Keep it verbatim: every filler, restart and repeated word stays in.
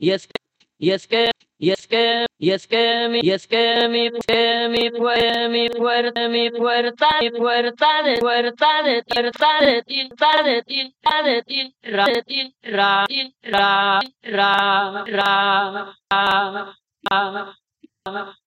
y es que, y es que, y es que, y es que mi, y es que mi, que mi, fue mi puerta, mi puerta, mi puerta de puerta de puerta de ti, de ti, de ti, ra, de ti, ra, ra, ra, ra, ra, ra, ra.